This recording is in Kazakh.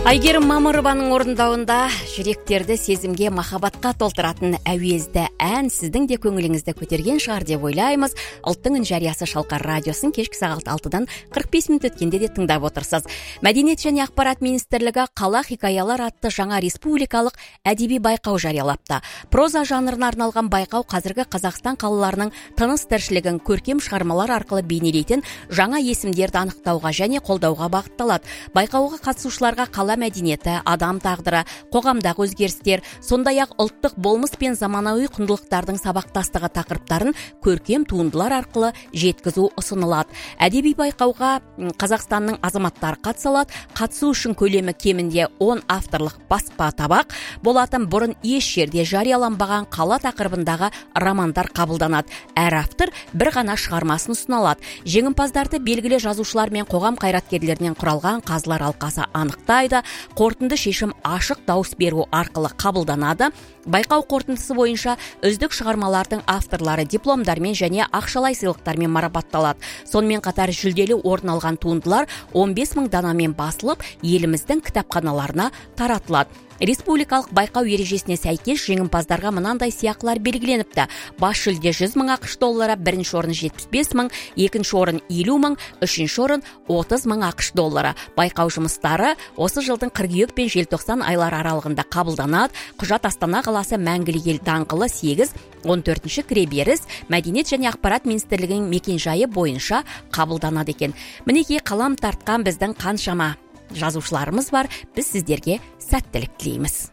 Айгерім Мамырованың орындауында жүректерді сезімге, махаббатқа толтыратын әуезді ән сіздің де көңіліңізді көтерген шығар деп ойлаймыз. Ұлттың үн жариясы Шалқар радиосын кешкі сағат 6-дан 45 минут өткенде де тыңдап отырсыз. Мәдениет және ақпарат министрлігі қала хикаялар атты жаңа республикалық әдеби байқау жариялапты. Проза жанрына арналған байқау қазіргі Қазақстан қалаларының тыныс тіршілігін көркем шығармалар арқылы бейнелейтін жаңа есімдерді анықтауға және қолдауға бағытталады. Байқауға қатысушыларға қала мәдениеті, адам тағдыры, қоғамдағы өзгерістер, сондай-ақ ұлттық болмыс пен заманауи құндылықтардың сабақтастығы тақырыптарын көркем туындылар арқылы жеткізу ұсынылады. Әдеби байқауға Қазақстанның азаматтары қатыса алады. Қатысу үшін көлемі кемінде 10 авторлық баспа табақ болатын, бұрын еш жерде жарияланбаған қала тақырыбындағы романдар қабылданады. Әр автор бір ғана шығармасын ұсына алады. Жеңімпаздарды белгілі жазушылар мен қоғам қайраткерлерінен құралған қазылар алқасы анықтайды. Қорытынды шешім ашық дауыс беру арқылы қабылданады. Байқау қорытындысы бойынша үздік шығармалардың авторлары дипломдармен және ақшалай сыйлықтармен марапатталады. Сонымен қатар жүлделі орын алған туындылар 15 000 данамен басылып, еліміздің кітапханаларына таратылады. Республикалық байқау ережесіне сәйкес жеңімпаздарға мынандай сыйақылар белгіленіпті. Бас жүлде 100 000 ақш доллары, бірінші орын 75 000, екінші орын 50 000, үшінші орын 30 000 ақш доллары. Байқау жұмыстары осы жылдың қыркүйек пен желтоқсан айлары аралығында қабылданады. Құжат Астана қаласы Мәңгілік ел даңғылы 8, 14-ші кіреберіс Мәдениет және ақпарат министрлігінің мекенжайы бойынша қабылданады екен. Мінекей қалам тартқан біздің қаншама жазушыларымыз бар. Біз сіздерге сәттілік тілейміз.